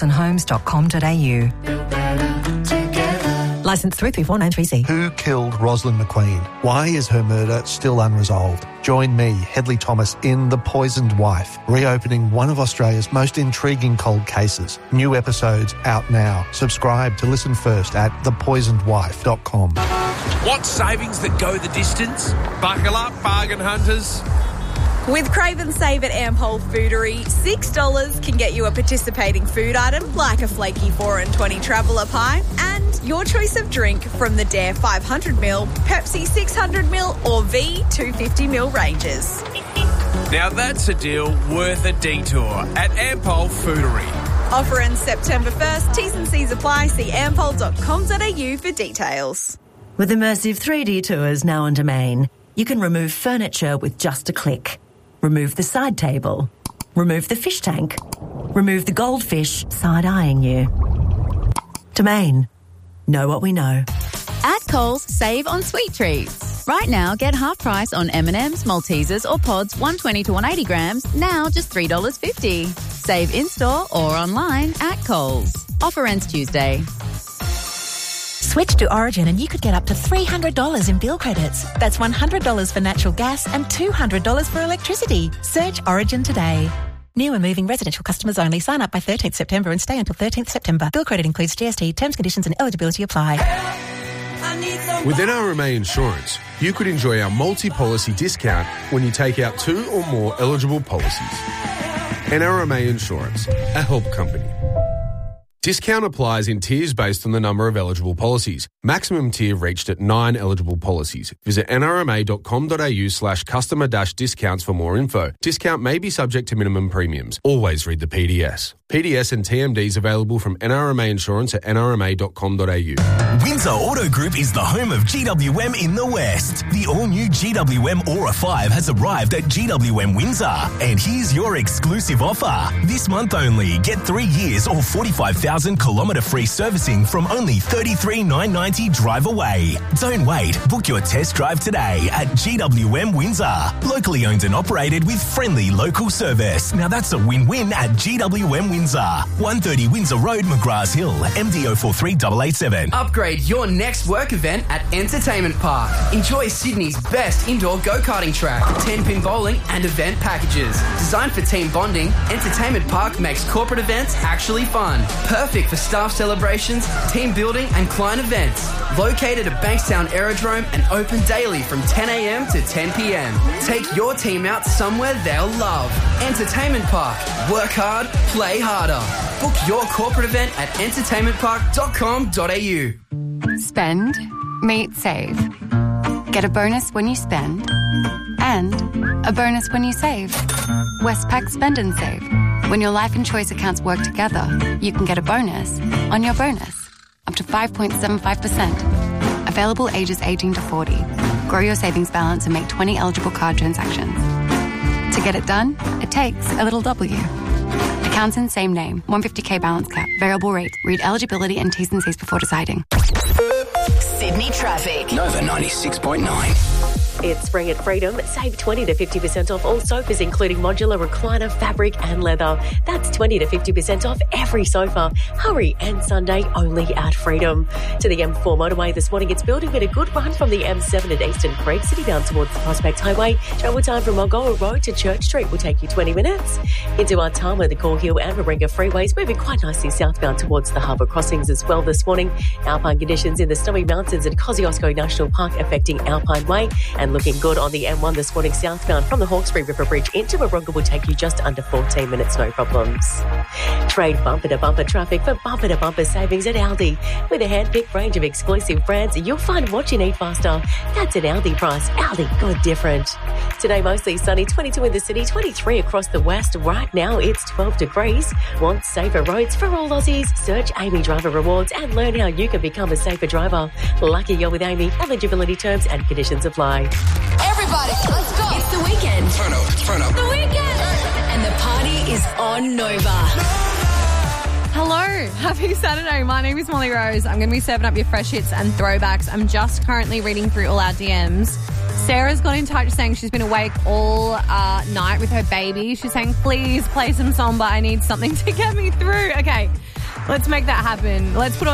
Licence 334930C. Who killed Rosalind McQueen? Why is her murder still unresolved? Join me, Hedley Thomas, in The Poisoned Wife, reopening one of Australia's most intriguing cold cases. New episodes out now. Subscribe to listen first at thepoisonedwife.com. Want savings that go the distance? Buckle up, bargain hunters. With Crave and Save at Ampol Foodery, $6 can get you a participating food item like a flaky 4 and 20 Traveller pie and your choice of drink from the Dare 500ml, Pepsi 600ml or V 250ml ranges. Now that's a deal worth a detour at Ampol Foodery. Offer ends September 1st. T's and C's apply. See ampol.com.au for details. With immersive 3D tours now on Domain, you can remove furniture with just a click. Remove the side table. Remove the fish tank. Remove the goldfish side-eyeing you. Domain. Know what we know. At Coles, save on sweet treats. Right now, get half price on M&M's, Maltesers or Pods 120 to 180 grams, now just $3.50. Save in-store or online at Coles. Offer ends Tuesday. Switch to Origin and you could get up to $300 in bill credits. That's $100 for natural gas and $200 for electricity. Search Origin today. New and moving residential customers only. Sign up by 13th September and stay until 13th September. Bill credit includes GST. Terms, conditions and eligibility apply. With NRMA Insurance, you could enjoy our multi-policy discount when you take out 2 or more eligible policies. NRMA Insurance, a help company. Discount applies in tiers based on the number of eligible policies. Maximum tier reached at 9 eligible policies. Visit nrma.com.au/customer-discounts for more info. Discount may be subject to minimum premiums. Always read the PDS. PDS and TMDs available from NRMA Insurance at nrma.com.au. Windsor Auto Group is the home of GWM in the West. The all-new GWM Aura 5 has arrived at GWM Windsor. And here's your exclusive offer. This month only, get 3 years or 45,000 kilometre free servicing from only $33,990 drive away. Don't wait. Book your test drive today at GWM Windsor. Locally owned and operated with friendly local service. Now that's a win-win at GWM Windsor. 130 Windsor Road, McGrath Hill, MD 043887. Upgrade your next work event at Entertainment Park. Enjoy Sydney's best indoor go-karting track, 10-pin bowling and event packages. Designed for team bonding, Entertainment Park makes corporate events actually fun. Perfect for staff celebrations, team building and client events. Located at Bankstown Aerodrome and open daily from 10 a.m. to 10 p.m. Take your team out somewhere they'll love. Entertainment Park. Work hard, play harder. Book your corporate event at entertainmentpark.com.au. Spend, meet, save. Get a bonus when you spend and a bonus when you save. Westpac Spend and Save. When your life and choice accounts work together, you can get a bonus on your bonus, up to 5.75%. Available ages 18 to 40. Grow your savings balance and make 20 eligible card transactions. To get it done, it takes a little W. Accounts in same name. 150k balance cap. Variable rate. Read eligibility and T's and C's before deciding. Sydney traffic. Nova 96.9. It's spring at Freedom. Save 20 to 50% off all sofas, including modular, recliner, fabric and leather. That's 20 to 50% off every sofa. Hurry, and Sunday only at Freedom. To the M4 motorway this morning, it's building with a good run from the M7 at Eastern Creek City down towards the Prospect Highway. Travel time from Mulgoa Road to Church Street will take you 20 minutes. Into Artarmon, the Core Hill and Warringah freeways moving quite nicely southbound towards the harbour crossings as well this morning. Alpine conditions in the Snowy Mountains at Kosciuszko National Park affecting Alpine Way, and looking good on the M1 this morning southbound from the Hawkesbury River Bridge into Warringah will take you just under 14 minutes, no problems. Trade bumper-to-bumper traffic for bumper-to-bumper savings at Aldi. With a hand-picked range of exclusive brands, you'll find what you need faster. That's an Aldi price. Aldi, good different. Today, mostly sunny, 22 in the city, 23 across the west. Right now, it's 12 degrees. Want safer roads for all Aussies? Search Amy Driver Rewards and learn how you can become a safer driver. Lucky you're with Amy. Eligibility terms and conditions apply. Everybody, let's go. It's the weekend. Turn up. The weekend. And the party is on Nova. Hello, happy Saturday. My name is Molly Rose. I'm going to be serving up your fresh hits and throwbacks. I'm just currently reading through all our DMs. Sarah's got in touch saying she's been awake all night with her baby. She's saying, please play some Samba. I need something to get me through. Okay, Let's make that happen. Let's put on